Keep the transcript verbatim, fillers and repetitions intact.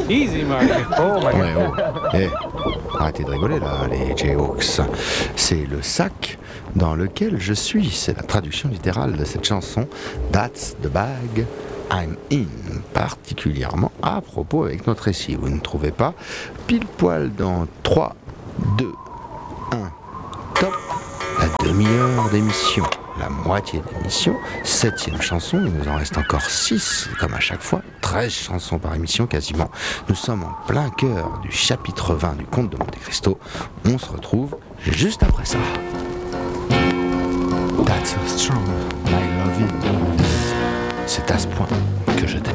Easy, Mark. Oh my Ouais, god. oh. Eh, arrêtez de rigoler là, les Jayhawks. C'est le sac dans lequel je suis. C'est la traduction littérale de cette chanson. That's the bag I'm in. Particulièrement à propos avec notre récit. Vous ne trouvez pas? Pile poil dans trois, deux, un. Top. La demi-heure d'émission. La moitié d'émission, septième chanson, il nous en reste encore six, comme à chaque fois, treize chansons par émission quasiment. Nous sommes en plein cœur du chapitre vingt du Conte de Monte Cristo. On se retrouve juste après ça. That's so strong, my love is. C'est à ce point que je t'aime.